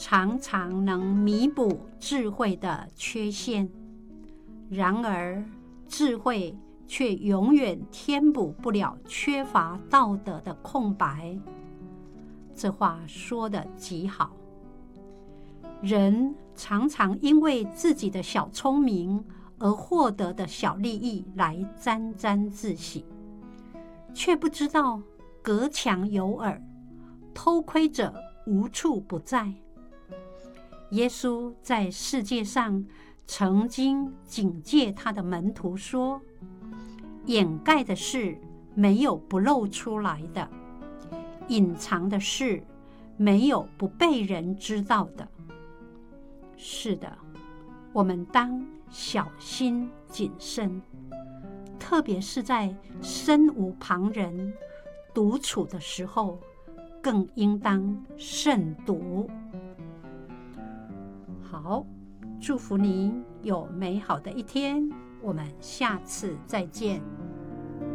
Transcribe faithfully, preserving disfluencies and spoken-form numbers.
常常能弥补智慧的缺陷，然而智慧却永远填补不了缺乏道德的空白。这话说得极好。人常常因为自己的小聪明而获得的小利益来沾沾自喜，却不知道隔墙有耳，偷窥者无处不在。耶稣在世界上曾经警戒他的门徒说，掩盖的事没有不露出来的，隐藏的事没有不被人知道的。是的，我们当小心谨慎，特别是在身无旁人、独处的时候，更应当慎独。好，祝福您有美好的一天，我们下次再见。